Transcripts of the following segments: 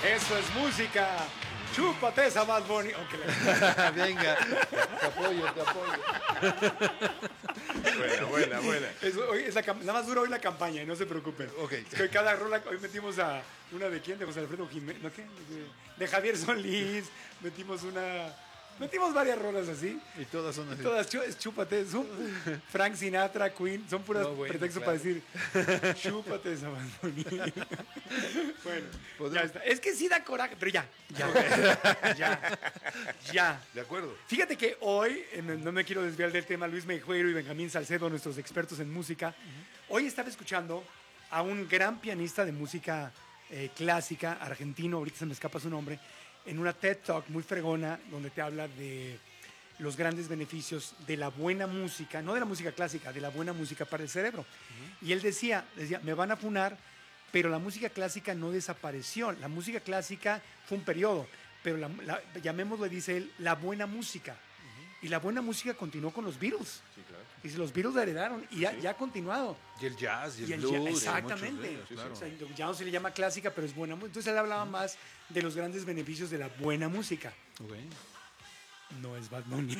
Eso es música. Chúpate esa Bad Bunny. Okay, Venga, te apoyo. Buena. Hoy es nada más dura hoy la campaña, no se preocupen. Ok. Es que cada rola, hoy metimos a una de quién, de José Alfredo Jiménez, ¿no qué? De Javier Solís, metimos varias rolas así. Y todas son así. Todas, chúpate, Frank Sinatra, Queen, son puras pretextos para decir, chúpate esa Bad Bunny. Bueno, ya está. Es que sí da coraje, pero ya. De acuerdo. Fíjate que hoy, no me quiero desviar del tema, Luis Meijueiro y Benjamín Salcedo, nuestros expertos en música, hoy estaba escuchando a un gran pianista de música clásica, argentino, ahorita se me escapa su nombre, en una TED Talk muy fregona, donde te habla de los grandes beneficios de la buena música, no de la música clásica, de la buena música para el cerebro. Y él decía, me van a funar, pero la música clásica no desapareció. La música clásica fue un periodo, pero llamémosle, dice él, la buena música. Y la buena música continuó con los Beatles. Sí, claro. Y si los Beatles la heredaron y ya ha continuado. Y el jazz y el jazz, blues. exactamente. Ellos, claro. O sea, ya no se le llama clásica, pero es buena música. Entonces él hablaba más de los grandes beneficios de la buena música. Okay. No es Bad Bunny.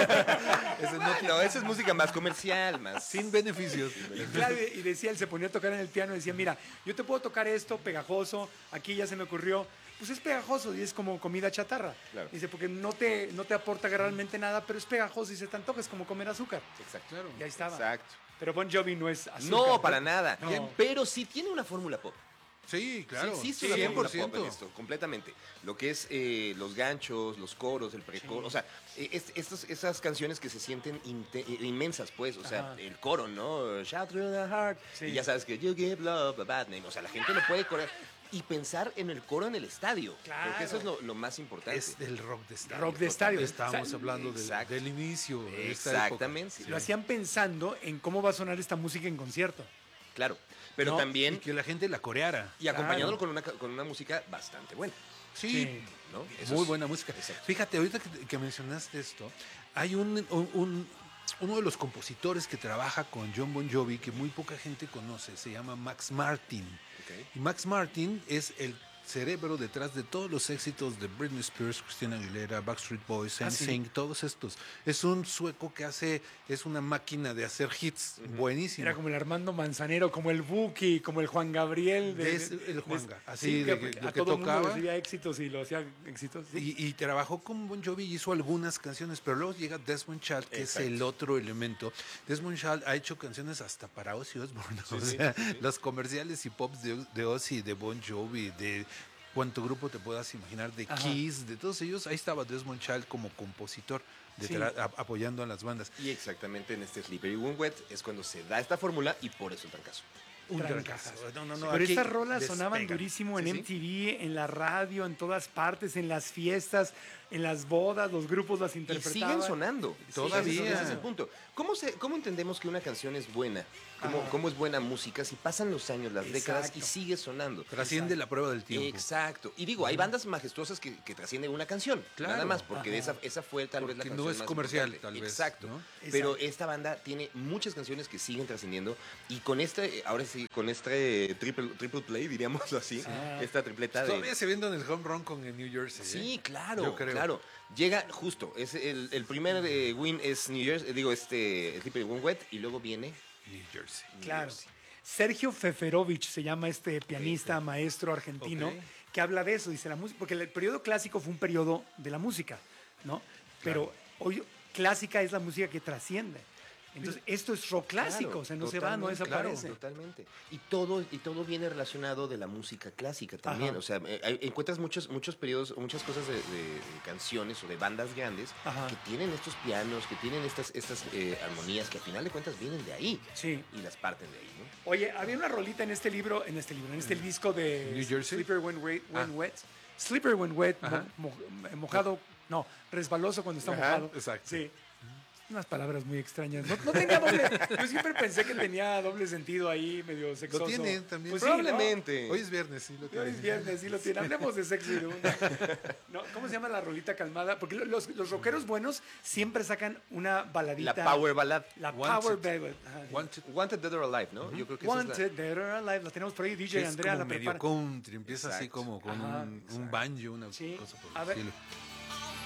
No, esa es música más comercial, más Sin beneficios. Y claro, y decía, él se ponía a tocar en el piano y decía, mira, yo te puedo tocar esto pegajoso, aquí ya se me ocurrió, pues es pegajoso y es como comida chatarra. Claro. Dice, porque no te aporta realmente nada, pero es pegajoso y se te antoja, es como comer azúcar. Exacto. Claro. Y ahí estaba. Exacto. Pero Bon Jovi no es azúcar. No, para nada. No. Pero sí tiene una fórmula pop. Sí, claro. Sí, existe una fórmula pop 100%. en esto, completamente. Lo que es los ganchos, los coros, el precoro, o sea, esas canciones que se sienten inmensas, pues, o sea, el coro, ¿no? Shout through the heart. Sí. Y ya sabes que you give love a bad name. O sea, la gente no puede corear. Y pensar en el coro en el estadio. Claro. Porque eso es lo más importante. Es el rock de estadio. Rock de estadio. Estábamos O sea, hablando exacto. del inicio de esta Exactamente. época. Lo hacían pensando en cómo va a sonar esta música en concierto. Claro. Pero No, Y también, que la gente la coreara. y acompañándolo con una música bastante buena. Sí. ¿No? Eso Muy es- buena música. Exacto. Fíjate, ahorita que mencionaste esto, hay uno de los compositores que trabaja con John Bon Jovi que muy poca gente conoce, se llama Max Martin. Ok. Y Max Martin es el cerebro detrás de todos los éxitos de Britney Spears, Christina Aguilera, Backstreet Boys, NSYNC, todos estos. Es un sueco que es una máquina de hacer hits buenísima. Era como el Armando Manzanero, como el Buki, como el Juan Gabriel. El Juanga, así sí, de que lo a que todo el mundo tocaba. recibía éxitos y lo hacía éxitos. Sí. Y trabajó con Bon Jovi y hizo algunas canciones, pero luego llega Desmond Child, que Exacto. es el otro elemento. Desmond Child ha hecho canciones hasta para Ozzy Osbourne. Sí, O sí, sea, sí, sí. los comerciales y pops de Ozzy, de Bon Jovi, de cuánto grupo te puedas imaginar, de Ajá. Kiss, de todos ellos. Ahí estaba Desmond Child como compositor, Sí. apoyando a las bandas. Y exactamente en este Slippery When Wet es cuando se da esta fórmula y por eso el trancazo. Un Trancazo. trancazo. No, Pero aquí estas rolas sonaban despegan. durísimo en Sí, sí. MTV, en la radio, en todas partes, en las fiestas, en las bodas, los grupos las Y interpretaban. siguen sonando. Todavía. Ese es el punto. ¿Cómo entendemos que una canción es buena? ¿Cómo es buena música si pasan los años, las décadas y Exacto. sigue sonando? Trasciende la prueba del tiempo. Exacto. Y digo, hay bandas majestuosas que trascienden una canción. Claro. Nada más, porque Ajá. esa fue tal vez la Porque canción no es más comercial, importante. tal vez, Exacto. ¿no? Pero Exacto. esta banda tiene muchas canciones que siguen trascendiendo. Y con ahora sí, con triple play, diríamoslo así, esta tripleta Todavía de... se viendo en el home run con el New Jersey. Sí, ¿eh? claro, Yo creo. claro. Llega justo, es el primer win es New Year's, Slippery When Wet, y luego viene New Jersey. Claro. Sergio Feferovich se llama este pianista, maestro argentino, Ok. que habla de eso, dice la música, porque el periodo clásico fue un periodo de la música, ¿no? Pero hoy clásica es la música que trasciende. Entonces, esto es rock clásico, Claro, o sea, no se va, no totalmente, desaparece. claro, totalmente. Y todo viene relacionado de la música clásica también. Ajá. O sea, encuentras muchos periodos, muchas cosas de canciones o de bandas grandes Ajá. que tienen estos pianos, que tienen estas armonías que al final de cuentas vienen de ahí. Sí. Y las parten de ahí, ¿no? Oye, había una rolita en este disco de New Jersey. Slippery When Wet. Slippery When Wet, Ajá. mojado, no, resbaloso cuando está Ajá, mojado. exacto. Sí. Unas palabras muy extrañas. No tenía doble. Yo siempre pensé que tenía doble sentido ahí, medio sexoso. Lo tiene también. Pues sí, Probablemente. Hoy es viernes, sí lo ¿no? Hoy tiene. es viernes, sí lo tiene. Hablemos de sexo y de una. ¿No? ¿Cómo se llama la rolita calmada? Porque los rockeros buenos siempre sacan una baladita. La power ballad. La Wanted. power ballad. Ajá. Wanted Dead or Alive, ¿no? Yo creo que esa es Wanted, Dead or Alive. La tenemos por ahí. DJ Es Andrea como la medio prepara. country, empieza así Exacto. como con Ajá, un banjo, una Sí. cosa por A el ver, estilo.